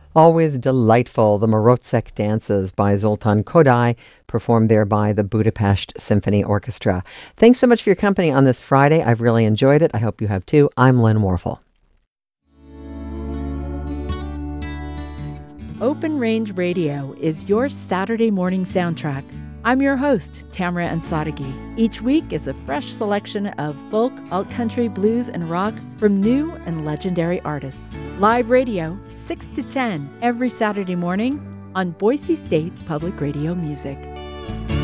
Always delightful. The Morozek dances by Zoltan Kodály, performed there by the Budapest Symphony Orchestra. Thanks so much for your company on this Friday. I've really enjoyed it. I hope you have too. I'm Lynn Warfel. Open Range Radio is your Saturday morning soundtrack. I'm your host, Tamara Ansarigi. Each week is a fresh selection of folk, alt-country, blues, and rock from new and legendary artists. Live radio, 6 to 10, every Saturday morning on Boise State Public Radio Music.